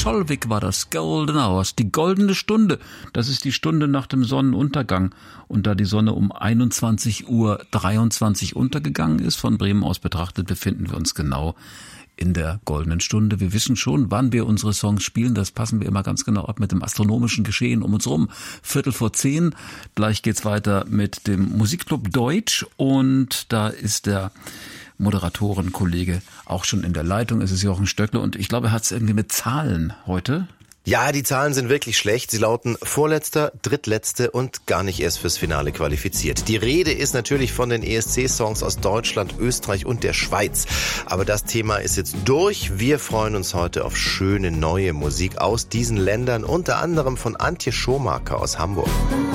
Scholvig war das, Golden Hours, die goldene Stunde. Das ist die Stunde nach dem Sonnenuntergang. Und da die Sonne um 21:23 Uhr untergegangen ist, von Bremen aus betrachtet, befinden wir uns genau in der goldenen Stunde. Wir wissen schon, wann wir unsere Songs spielen. Das passen wir immer ganz genau ab mit dem astronomischen Geschehen um uns rum. 9:15. Gleich geht's weiter mit dem Musikclub Deutsch. Und da ist der Moderatorenkollege auch schon in der Leitung. Es ist Jochen Stöckle und ich glaube, er hat es irgendwie mit Zahlen heute. Ja, die Zahlen sind wirklich schlecht. Sie lauten Vorletzter, Drittletzte und gar nicht erst fürs Finale qualifiziert. Die Rede ist natürlich von den ESC-Songs aus Deutschland, Österreich und der Schweiz. Aber das Thema ist jetzt durch. Wir freuen uns heute auf schöne neue Musik aus diesen Ländern, unter anderem von Antje Schomaker aus Hamburg.